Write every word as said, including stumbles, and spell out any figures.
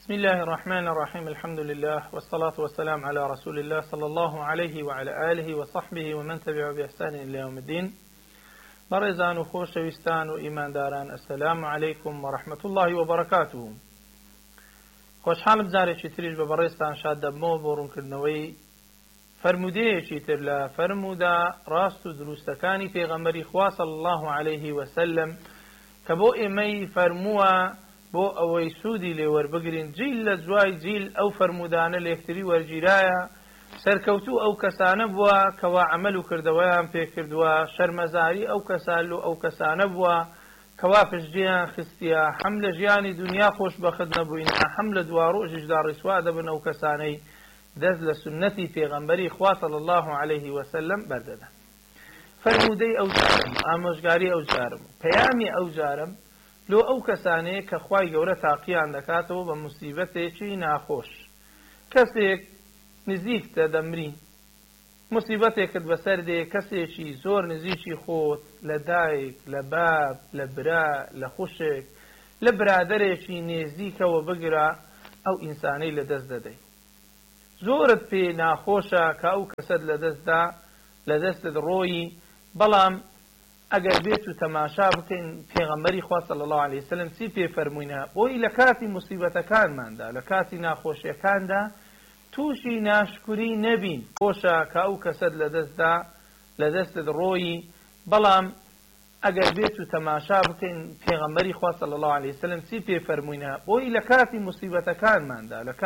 بسم الله الرحمن الرحيم الحمد لله والصلاة والسلام على رسول الله صلى الله عليه وعلى آله وصحبه ومن تبعه بإحسان إلى يوم الدين. برزان وخوش ويستان وإيمان داران السلام عليكم ورحمة الله وبركاته. خوش حال بزاري شتريج ببرستان شاد دمو بورون كرنوي فرموديه شتر لا فرمودا راستو دروستكاني في غمري خوا صلى الله عليه وسلم كبو إمي فرموا بۆ ئەوەی سوودی لێ وەربگرین جیل لە جوای جیل ئەو فەرمودانە لە یەکتری وەرگیرایە سەرکەوتوو ئەو کەسانە بووە کەوا عەمەل و کردەوەیان پێ کردووە شەرمەزاری ئەو کەسان و ئەو کەسانە بووە کەوا پشتگیریان خستیە هەم لە ژیانی دنیا خۆشبەخت نەبووینە هەم لە دوا ڕۆژیشدا ڕیسوا دەبن ئەو کەسانەی دەست لە سنەتی پێغەمبەری خوا صلی الله عليه وسلم بەردەدەن. فەرمودەی ئەو جارم ئامۆژگاری ئەو جارم پەیامی ئەو جارم لۆ ئەو کەسانەیە کە خوای گەورە تاقییان دەکاتەوە بە موسیبەتێکی ناخۆش کەسێک نزیکتە دەمرین موسیبەتێکت بەسەر دێ کەسێکی زۆر نزیکی خۆت لە دایک لە باب لە برا لە خوشک لە برادەرێکی نێزیکەوە بگرە ئەو ئینسانەی لە دەست دەدەی زۆرت پێ ناخۆشە کە ئەو کەسەت لە دەستدا لە دەستت ڕۆیی بەڵام ئەگەر بێت و تەماشا بکەین پێغەمبەری خوا صلی الله عليه وسلم چی پێ فەرمووینە بۆی لە کاتی موسیبەتەکانماندا لە کاتی ناخۆشیەکاندا تووشی ناشکوری نەبین خۆشە کە ئەو کەسەت لە دەستدا لە دەستت ڕۆیی بەڵام ئەگەر بێت و تەماشا بکەین پێغەمبەری خوا صلی الله عليه وسلم چی پێ فەرمووینە بۆی لە کاتی موسیبەتەکانماندا